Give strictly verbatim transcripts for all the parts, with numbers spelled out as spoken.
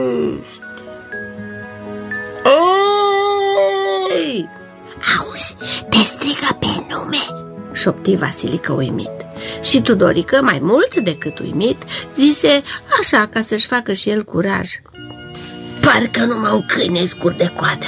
Oi! Auzi, te strigă pe nume, șopti Vasilică uimit. Și Tudorică, mai mult decât uimit, zise așa ca să-și facă și el curaj: parcă numai un câine scurt de coadă.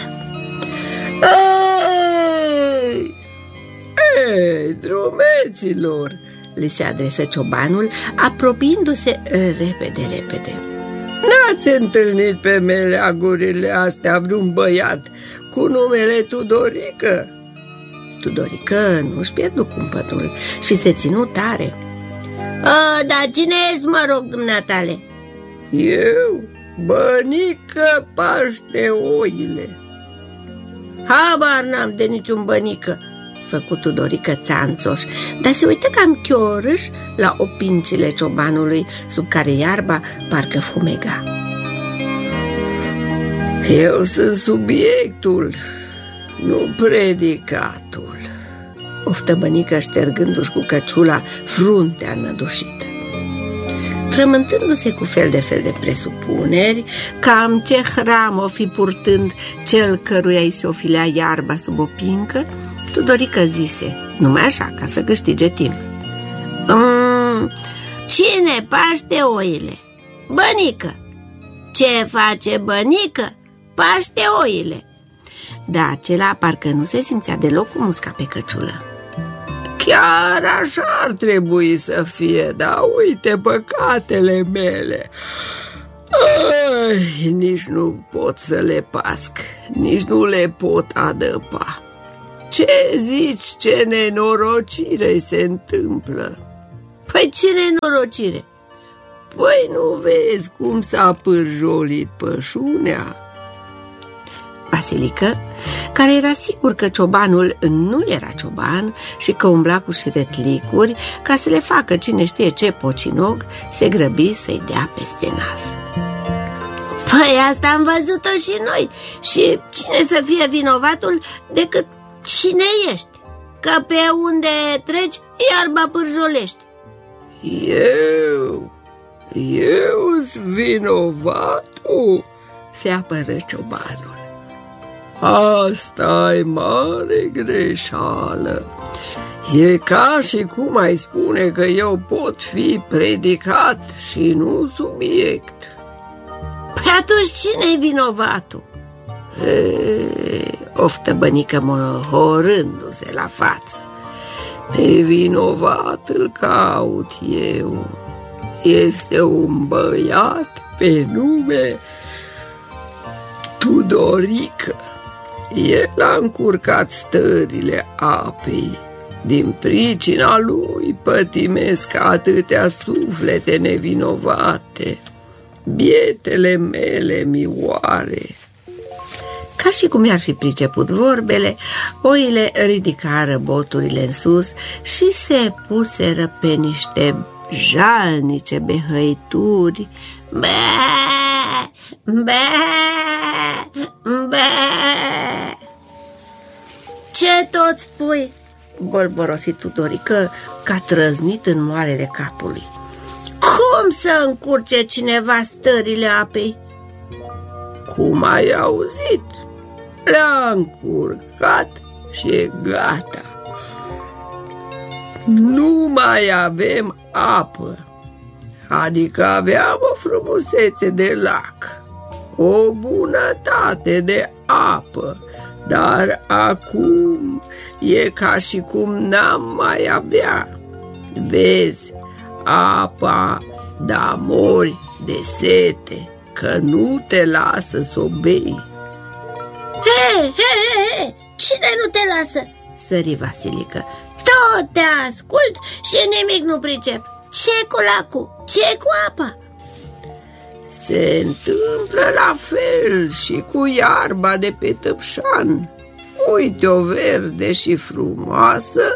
Ei, ei, drumeților, li se adresă ciobanul, apropiindu-se repede, repede. N-ați întâlnit pe meleagurile astea vreun băiat cu numele Tudorică? Tudorică nu-și pierdu cumpătul și se ținu tare. A, dar cine ești, mă rog, dumneatale? Eu, Bănică paște oile. Habar n-am de niciun bănică, făcut Tudorică țanțoș, dar se uită cam chiorâș la opincile ciobanului, sub care iarba parcă fumega. Eu sunt subiectul, nu predicatul, oftă Bănică, ștergându-și cu căciula fruntea înădușită. Frământându-se cu fel de fel de presupuneri, cam ce hram o fi purtând cel căruia îi se ofilea iarba sub o pincă, Tudorică zise, numai așa, ca să câștige timp: mm, cine paște oile? Bănică. Ce face Bănică? Paște oile. Da, acela parcă nu se simțea deloc cu musca pe căciulă. Chiar așa ar trebui să fie, dar uite păcatele mele. Ai, nici nu pot să le pasc, nici nu le pot adăpa. Ce zici, ce nenorocire se întâmplă? Păi ce nenorocire? Păi nu vezi cum s-a pârjolit pășunea? Vasilică, care era sigur că ciobanul nu era cioban și că umbla cu șiretlicuri ca să le facă cine știe ce pocinog, se grăbi să-i dea peste nas. Păi asta am văzut-o și noi. Și cine să fie vinovatul decât cine ești? Că pe unde treci, iarba pârjolești. Eu? Eu-s vinovatul? Se apără ciobanul. Asta-i mare greșeală. E ca și cum ai spune că eu pot fi predicat și nu subiect. Păi atunci cine-i vinovatul? E, oftă Bănică mohorându-se la față. Pe vinovat îl caut eu. Este un băiat pe nume Tudorică. El a încurcat stările apei. Din pricina lui pătimesc atâtea suflete nevinovate. Bietele mele mioare. Ca și cum i-ar fi priceput vorbele, oile ridicară boturile în sus și se puseră pe niște jalnice behăituri. Bă, bă, bă. Ce tot spui? Bolborosi Tudorică, ca trăznit în moalele capului. Cum să încurce cineva stările apei? Cum ai auzit? Le-a încurcat și e gata. Nu mai avem apă, adică aveam o frumusețe de lac, o bunătate de apă, dar acum e ca și cum n-am mai avea. Vezi, apa, da mori de sete, că nu te lasă să o bei. He, he, he, he, cine nu te lasă? Sări Vasilică. Tot te ascult și nimic nu pricep. Ce cu lacul? Ce cu apa? Se întâmplă la fel și cu iarba de pe Tăpșan. Uite-o verde și frumoasă,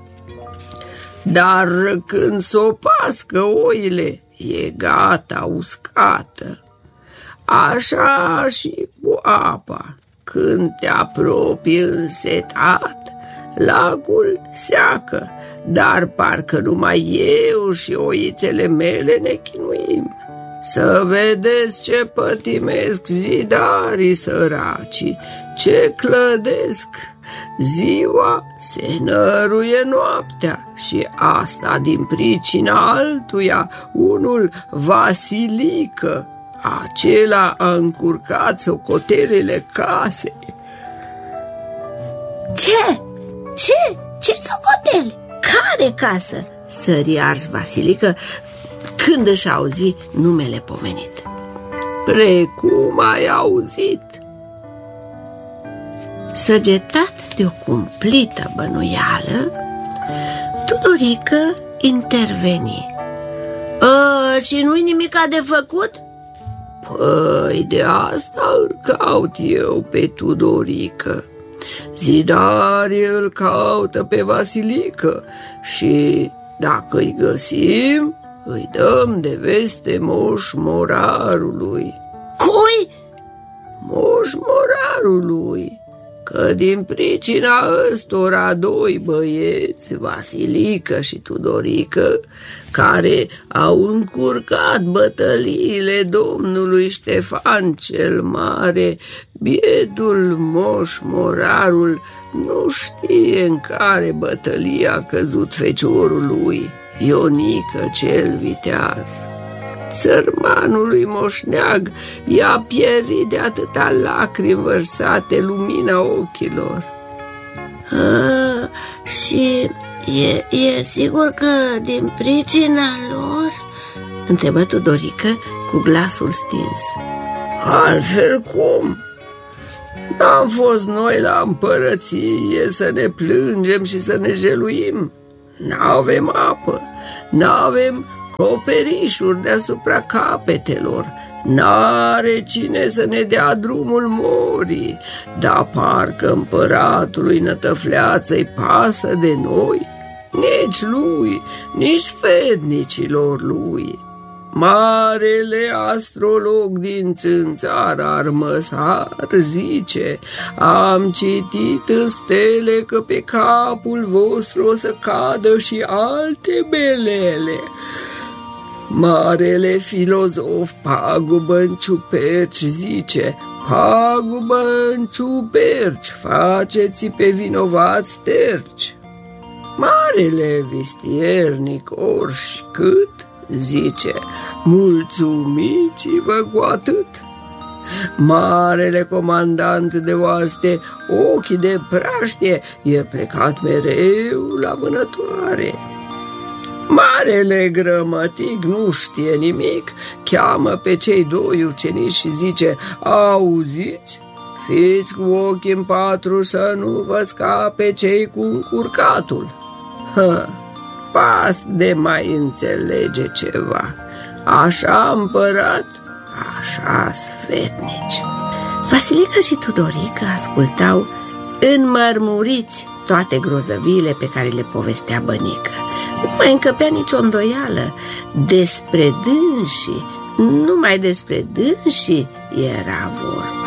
dar când s-o pască oile, e gata uscată. Așa și cu apa. Când te apropii însetat, lacul seacă, dar parcă numai eu și oițele mele ne chinuim. să vedeți ce pătimesc zidarii săraci, ce clădesc. Ziua se năruie noaptea și asta din pricina altuia, unul Vasilică. Acela a încurcat socotelele casei. Ce? Ce? Ce socoteli? Care casă? Sări ars Vasilică când își auzi numele pomenit. Precum ai auzit. Săgetat de o cumplită bănuială, Tudorică interveni. A, și nu-i nimica de făcut? Păi de asta îl caut eu pe Tudorică. Zidarii îl caută pe Vasilică și dacă îi găsim, îi dăm de veste moșmorarului. Cui? Moșmorarului, că din pricina ăstora doi băieți, Vasilică și Tudorică, care au încurcat bătăliile domnului Ștefan cel Mare, bietul moșmorarul nu știe în care bătălie a căzut feciorul lui, Ionică cel viteaz. Sărmanului moșneag i-a pierit de atâta lacrimi vărsate lumina ochilor. A, și e, e sigur că din pricina lor? Întrebă Tudorică cu glasul stins. Altfel cum? N-am fost noi la împărăție să ne plângem și să ne jeluim? N-avem apă, n-avem coperișuri deasupra capetelor, n-are cine să ne dea drumul morii, dar parcă împăratului Nătăfleață-i pasă de noi, nici lui, nici sfetnicilor lui. Marele astrolog din Țânțara Armăsar zice: am citit în stele că pe capul vostru o să cadă și alte belele. Marele filozof Pagubă în Ciuperci zice: pagubă în ciuperci, faceți pe vinovați terci. Marele vistiernic Orș Cât zice: mulțumiți-vă cu atât. Marele comandant de oaste Ochii de Praștie e plecat mereu la vânătoare. Marele grămătic nu știe nimic, cheamă pe cei doi ucenici și zice: auziți? Fiți cu ochii în patru să nu vă scape cei cu încurcatul. Hă, pas de mai înțelege ceva. Așa împărat, așa sfetnici. Vasilică și Tudorică ascultau înmărmuriți toate grozăviile pe care le povestea bănică. Nu mai încăpea nicio îndoială despre dânsii, numai despre dânsii era vorba.